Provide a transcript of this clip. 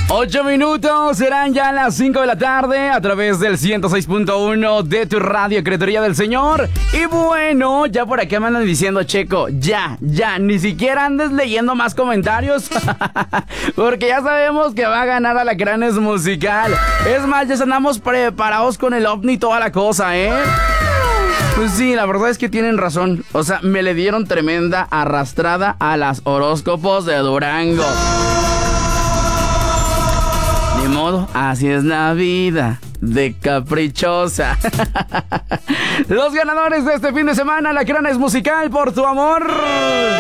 8 minutos, serán ya las 5 de la tarde a través del 106.1 de tu radio, Criaturía del Señor. Y bueno, ya por aquí me andan diciendo, Checo, ya, ni siquiera andes leyendo más comentarios. Porque ya sabemos que va a ganar Alacranes Musical. Es más, ya andamos preparados con el ovni y toda la cosa, ¿eh? Pues sí, la verdad es que tienen razón. O sea, me le dieron tremenda arrastrada a las horóscopos de Durango. Ni modo, así es la vida de caprichosa. Los ganadores de este fin de semana, Alacranes Musical, por tu amor.